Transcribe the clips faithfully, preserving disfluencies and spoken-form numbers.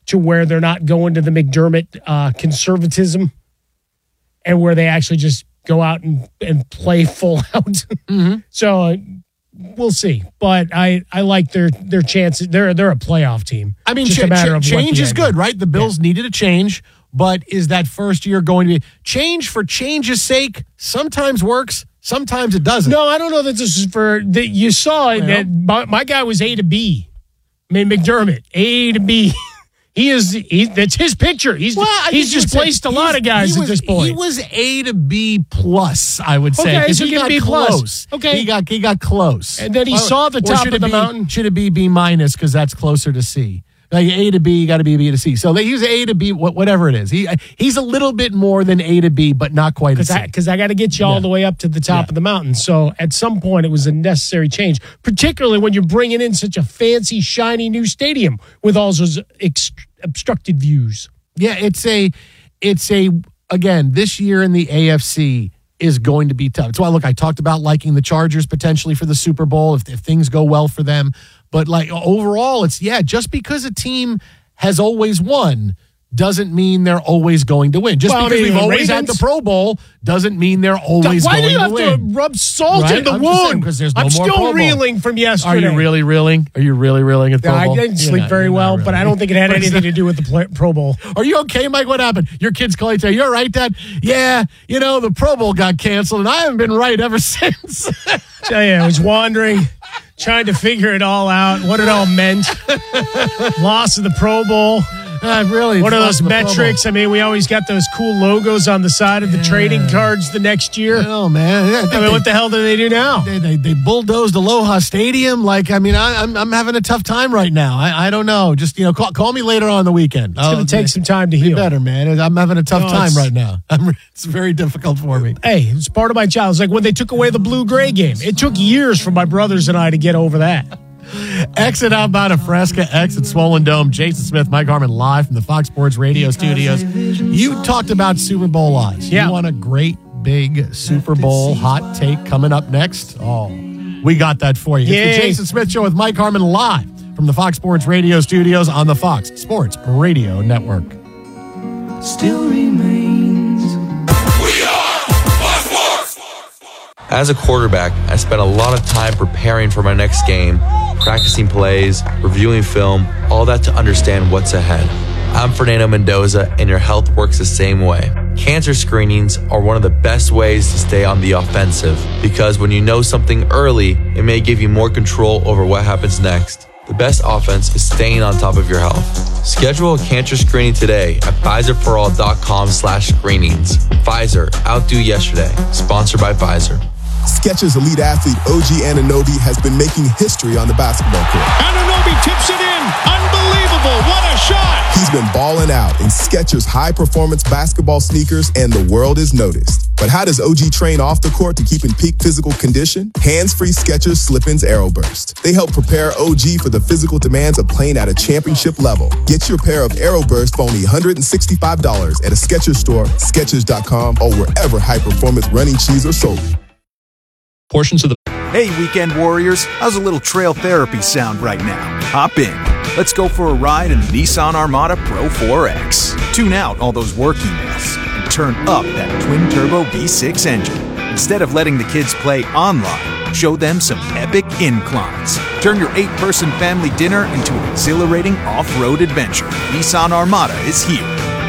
to where they're not going to the McDermott uh, conservatism and where they actually just go out and, and play full out. Mm-hmm. So uh, we'll see. But I, I like their their chances. They're they're a playoff team. I mean, just ch- a matter ch- of change is end. good, right? The Bills Yeah. needed a change, but is that first year going to be change for change's sake? Sometimes works, sometimes it doesn't. No, I don't know that this is for that. You saw Well, that my, my guy was A to B. I mean, McDermott, A to B. He is. He, that's his picture. He's Well, I he's think displaced a lot of guys he at was, this point. He was A to B plus, I would say. Okay, 'cause so he give got B plus. close. Okay. he got he got close, And then he Or- saw the or top should of it the be- mountain. Should it be B minus because that's closer to C? Like A to B, you got to be B to C. So they use A to B, wh- whatever it is. He he's a little bit more than A to B, but not quite a Because C. I, cause I got to get you all Yeah. the way up to the top Yeah. of the mountain. So at some point, it was a necessary change, particularly when you're bringing in such a fancy, shiny new stadium with all those ex- obstructed views. Yeah, it's a, it's a, again, this year in the A F C is going to be tough. That's why, look, I talked about liking the Chargers potentially for the Super Bowl if, if things go well for them. But like overall, it's, yeah, just because a team has always won doesn't mean they're always going to win. Just Well, I because mean, we've the always had Ravens- the Pro Bowl doesn't mean they're always Why going do you to have win. to rub salt Right? in the I'm just saying, wound? 'cause there's no I'm more Pro still Bowl. reeling from Are yesterday. you really reeling? Are you really reeling at Pro I Bowl? didn't You're sleep not- very you're not well, really. but I don't think it had But it's anything to do with the play, Pro Bowl. Are you okay, Mike? What happened? Your kids call you, tell you, you're right, Dad? Yeah, you know, the Pro Bowl got canceled, and I haven't been right ever since. Tell you, I was wandering, trying to figure it all out, what it all meant. Loss of the Pro Bowl. I really. What are lost those the Pro Bowl. metrics? I mean, we always got those cool logos on the side of the trading cards the next year. Oh, man. Yeah, I they, mean, what the hell do they do now? they, they, they bulldozed Aloha Stadium. Like, I mean, I, I'm I'm having a tough time right now. I, I don't know. Just, you know, call, call me later on the weekend. It's going to take some time to Be heal. better, man. I'm having a tough No, time it's- right now. I'm, it's very difficult for me. Hey, it's part of my child. It's like when they took away the blue-gray game. It took years for my brothers and I to get over that. Exit outbound of Fresca, exit Swollen Dome. Jason Smith, Mike Harmon, live from the Fox Sports Radio studios. You talked about Super Bowl odds. Yeah. You want a great big Super Bowl hot take coming up next? Oh, we got that for you. It's Yay. the Jason Smith Show with Mike Harmon live from the Fox Sports Radio studios on the Fox Sports Radio Network. Still remains. As a quarterback, I spent a lot of time preparing for my next game, practicing plays, reviewing film, all that to understand what's ahead. I'm Fernando Mendoza, and your health works the same way. Cancer screenings are one of the best ways to stay on the offensive, because when you know something early, it may give you more control over what happens next. The best offense is staying on top of your health. Schedule a cancer screening today at Pfizerforall.com slash screenings. Pfizer, outdo yesterday. Sponsored by Pfizer. Skechers elite athlete O G Anunoby has been making history on the basketball court. Anunoby tips it in. Unbelievable. What a shot. He's been balling out in Skechers high-performance basketball sneakers, and the world is noticed. But how does O G train off the court to keep in peak physical condition? Hands-free Skechers Slip-ins Aeroburst. They help prepare O G for the physical demands of playing at a championship level. Get your pair of Aeroburst for only one hundred sixty-five dollars at a Skechers store, Skechers dot com, or wherever high-performance running shoes are sold. Portions of the Hey, weekend warriors, how's a little trail therapy sound right now? Hop in. Let's go for a ride in the Nissan Armada Pro four X. Tune out all those work emails and turn up that twin-turbo V six engine. Instead of letting the kids play online, show them some epic inclines. Turn your eight-person family dinner into an exhilarating off-road adventure. Nissan Armada is here.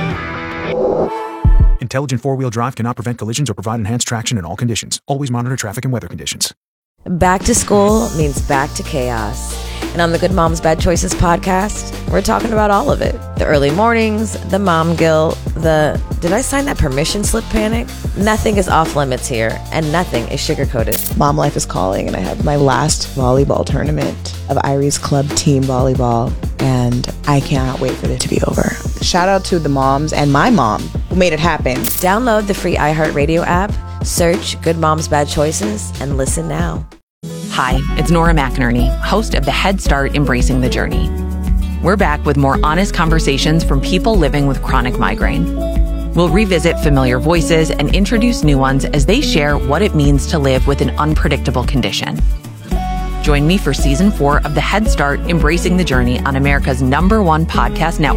Intelligent four-wheel drive cannot prevent collisions or provide enhanced traction in all conditions. Always monitor traffic and weather conditions. Back to school means back to chaos. And on the Good Moms Bad Choices podcast, we're talking about all of it. The early mornings, the mom guilt, the did I sign that permission slip panic? Nothing is off limits here, and nothing is sugar-coated. Mom life is calling, and I have my last volleyball tournament of Irie's Club Team Volleyball, and I cannot wait for it to be over. Shout out to the moms and my mom who made it happen. Download the free iHeartRadio app, search Good Moms Bad Choices, and listen now. Hi, it's Nora McInerney, host of the Head Start Embracing the Journey. We're back with more honest conversations from people living with chronic migraine. We'll revisit familiar voices and introduce new ones as they share what it means to live with an unpredictable condition. Join me for season four of the Head Start Embracing the Journey on America's number one podcast network.